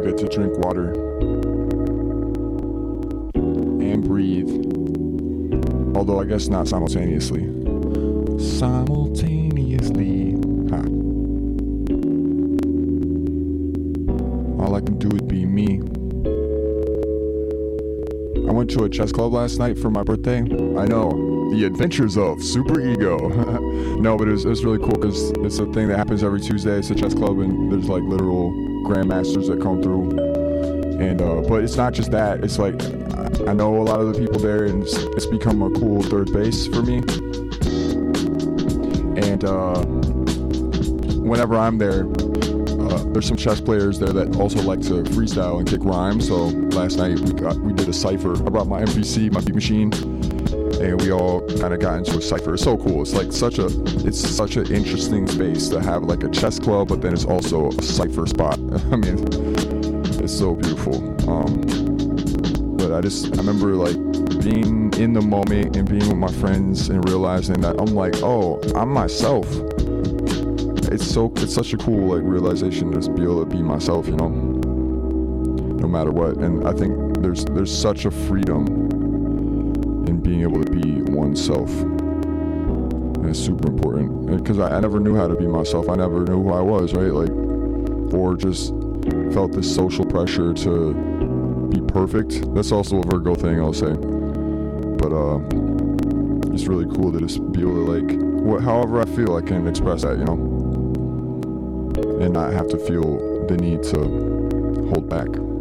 get to drink water and breathe. Although I guess not simultaneously. Simultaneously. Ha. All I can do is be me. I went to a chess club last night for my birthday. I know, the adventures of Super Ego. No, but it was really cool because it's a thing that happens every Tuesday. It's a chess club and there's like literal grandmasters that come through. And but it's not just that. It's like I know a lot of the people there, and it's become a cool third base for me. And whenever I'm there, there's some chess players there that also like to freestyle and kick rhymes. So last night we did a cipher. I brought my MPC, my beat machine, and we all kind of got into a cipher. It's so cool. It's like such an interesting space to have like a chess club, but then it's also a cipher spot. I mean, it's so beautiful. But I remember like being in the moment and being with my friends and realizing that I'm like, oh, I'm myself. It's such a cool like realization to just be able to be myself, you know, no matter what. And I think there's such a freedom in being able to be oneself. And it's super important because I never knew how to be myself. I never knew who I was, right? Like, or just felt this social pressure to be perfect. That's also a Virgo thing, I'll say. But it's really cool to just be able to like, however I feel, I can express that, you know, and not have to feel the need to hold back.